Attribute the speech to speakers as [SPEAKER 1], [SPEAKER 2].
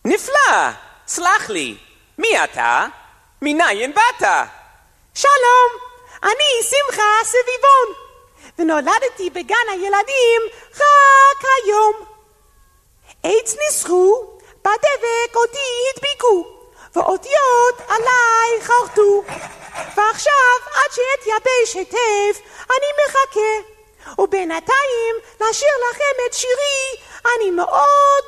[SPEAKER 1] נפלא! סלח לי, מי אתה? מניין באת?
[SPEAKER 2] שלום, אני שמחה סביבון, ונולדתי בגן הילדים רק היום. עץ ניסחו, בדבק אותי הדביקו, ואותיות עליי חרטו. ועכשיו עד שאתייבש היטב אני מחכה, ובינתיים לשיר לכם את שירי אני מאוד